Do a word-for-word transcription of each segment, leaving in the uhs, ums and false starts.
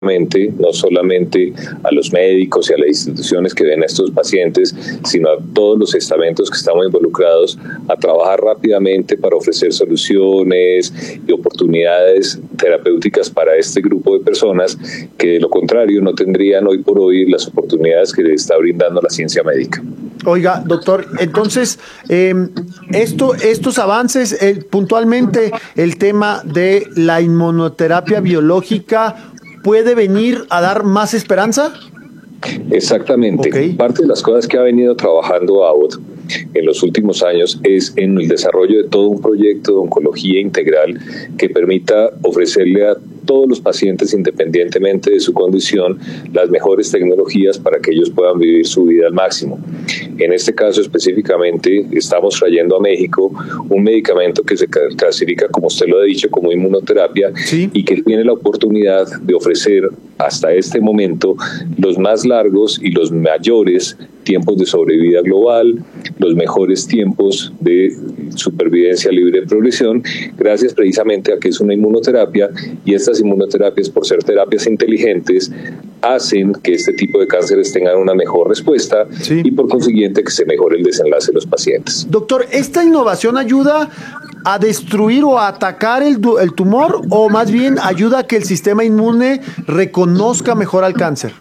no solamente a los médicos y a las instituciones que ven a estos pacientes, sino a todos los estamentos que estamos involucrados a trabajar rápidamente para ofrecer soluciones y oportunidades terapéuticas para este grupo de personas que de lo contrario no tendrían hoy por hoy las oportunidades que le está brindando la ciencia médica. Oiga, doctor, entonces, eh, esto, estos avances, eh, puntualmente el tema de la inmunoterapia biológica, ¿puede venir a dar más esperanza? Exactamente. Okay. Parte de las cosas que ha venido trabajando A B O T en los últimos años es en el desarrollo de todo un proyecto de oncología integral que permita ofrecerle a todos los pacientes, independientemente de su condición, las mejores tecnologías para que ellos puedan vivir su vida al máximo. En este caso específicamente estamos trayendo a México un medicamento que se clasifica, como usted lo ha dicho, como inmunoterapia, ¿sí?, y que tiene la oportunidad de ofrecer hasta este momento los más largos y los mayores tiempos de sobrevida global, los mejores tiempos de supervivencia libre de progresión, gracias precisamente a que es una inmunoterapia, y estas inmunoterapias, por ser terapias inteligentes, hacen que este tipo de cánceres tengan una mejor respuesta, sí, y por consiguiente que se mejore el desenlace de los pacientes. Doctor, ¿esta innovación ayuda a destruir o a atacar el, el tumor, o más bien ayuda a que el sistema inmune reconozca mejor al cáncer?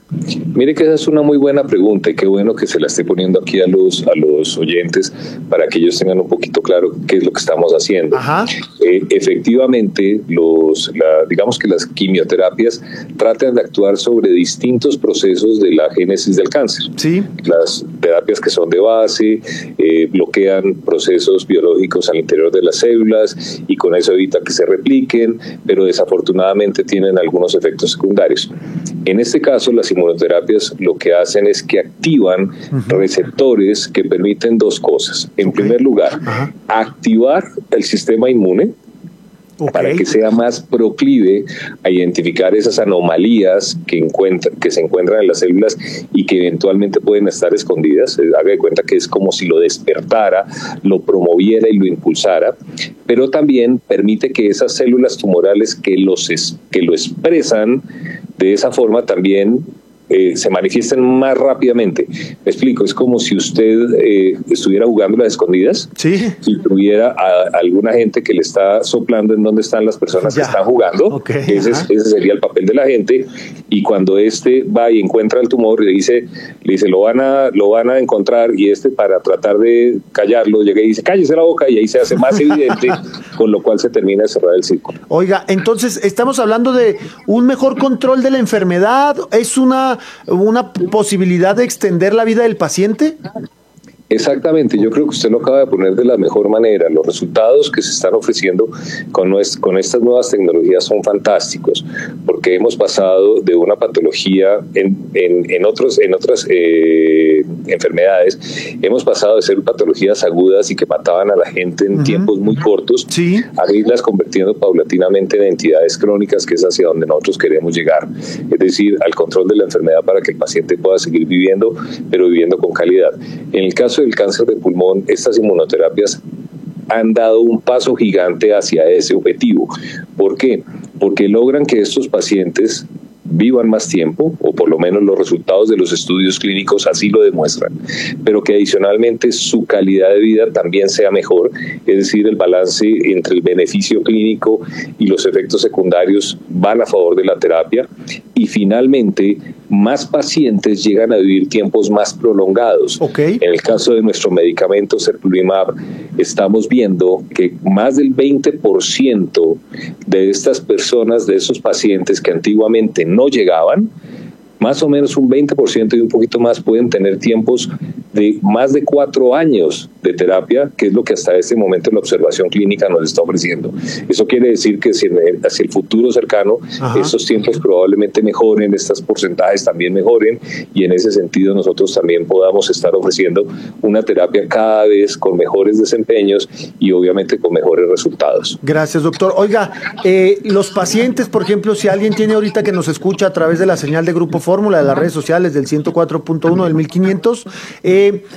Mire que esa es una muy buena pregunta y qué bueno que se la esté poniendo aquí a los, a los oyentes para que ellos tengan un poquito claro qué es lo que estamos haciendo. Ajá. Eh, efectivamente, los, la, digamos que las quimioterapias tratan de actuar sobre distintos procesos de la génesis del cáncer. Sí. Las terapias que son de base eh, bloquean procesos biológicos al interior de las células y con eso evita que se repliquen, pero desafortunadamente tienen algunos efectos secundarios. En este caso, las inmunoterapias lo que hacen es que activan uh-huh. receptores que permiten dos cosas. En okay. primer lugar, uh-huh. activar el sistema inmune, okay. para que sea más proclive a identificar esas anomalías que, encuentra, que se encuentran en las células y que eventualmente pueden estar escondidas. Haga de cuenta que es como si lo despertara, lo promoviera y lo impulsara, pero también permite que esas células tumorales que, los es, que lo expresan de esa forma también Eh, se manifiesten más rápidamente. Me explico, es como si usted eh, estuviera jugando las escondidas, ¿sí?, y tuviera a, a alguna gente que le está soplando en dónde están las personas ya. que están jugando. Okay. Ese, es, ese sería el papel de la gente, y cuando este va y encuentra el tumor y le dice, le dice lo van a lo van a encontrar, y este, para tratar de callarlo, llega y dice cállese la boca, y ahí se hace más evidente, con lo cual se termina de cerrar el círculo. Oiga, entonces estamos hablando de un mejor control de la enfermedad, es una una posibilidad de extender la vida del paciente. Exactamente, yo creo que usted lo acaba de poner de la mejor manera. Los resultados que se están ofreciendo con, nuestra, con estas nuevas tecnologías son fantásticos, porque hemos pasado de una patología en, en, en, otros, en otras eh, enfermedades, hemos pasado de ser patologías agudas y que mataban a la gente en uh-huh. tiempos muy cortos, ¿sí?, a irlas convirtiendo paulatinamente en entidades crónicas, que es hacia donde nosotros queremos llegar. Es decir, al control de la enfermedad para que el paciente pueda seguir viviendo, pero viviendo con calidad. En el caso del cáncer de pulmón, estas inmunoterapias han dado un paso gigante hacia ese objetivo. ¿Por qué? Porque logran que estos pacientes vivan más tiempo, o por lo menos los resultados de los estudios clínicos así lo demuestran, pero que adicionalmente su calidad de vida también sea mejor, es decir, el balance entre el beneficio clínico y los efectos secundarios van a favor de la terapia, y finalmente más pacientes llegan a vivir tiempos más prolongados. Okay. En el caso de nuestro medicamento Serplulimab, estamos viendo que más del veinte por ciento de estas personas, de esos pacientes que antiguamente no llegaban, más o menos un veinte por ciento y un poquito más, pueden tener tiempos de más de cuatro años de terapia, que es lo que hasta este momento la observación clínica nos está ofreciendo. Eso quiere decir que si hacia el futuro cercano, ajá, estos tiempos probablemente mejoren, estos porcentajes también mejoren, y en ese sentido nosotros también podamos estar ofreciendo una terapia cada vez con mejores desempeños y obviamente con mejores resultados. Gracias, doctor. Oiga, eh, los pacientes, por ejemplo, si alguien tiene ahorita que nos escucha a través de la señal de Grupo Fórmula, de las redes sociales del ciento cuatro punto uno, del mil quinientos, eh,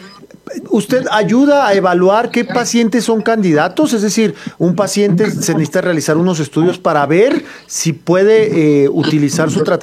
¿Usted ayuda a evaluar qué pacientes son candidatos? Es decir, un paciente se necesita realizar unos estudios para ver si puede eh, utilizar su tratamiento